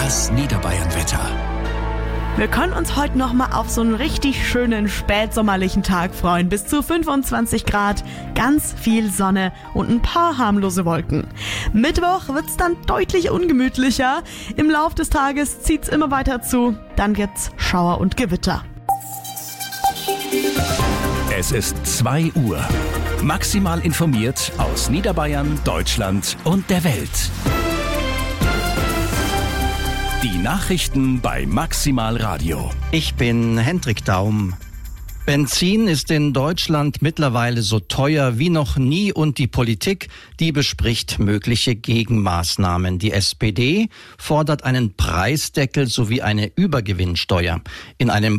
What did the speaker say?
Das Niederbayern-Wetter. Wir können uns heute noch mal auf so einen richtig schönen spätsommerlichen Tag freuen. Bis zu 25 Grad, ganz viel Sonne und ein paar harmlose Wolken. Mittwoch wird's dann deutlich ungemütlicher. Im Lauf des Tages zieht's immer weiter zu. Dann gibt's Schauer und Gewitter. Es ist 2 Uhr. Maximal informiert aus Niederbayern, Deutschland und der Welt. Die Nachrichten bei Maximal Radio. Ich bin Hendrik Daum. Benzin ist in Deutschland mittlerweile so teuer wie noch nie und die Politik, die bespricht mögliche Gegenmaßnahmen. Die SPD fordert einen Preisdeckel sowie eine Übergewinnsteuer. In einem